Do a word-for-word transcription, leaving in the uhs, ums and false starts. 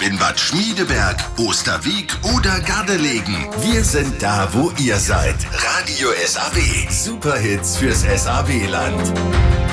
Ob in Bad Schmiedeberg, Osterwieck oder Gardelegen. Wir sind da, wo ihr seid. Radio S A W. Superhits fürs S A W-Land.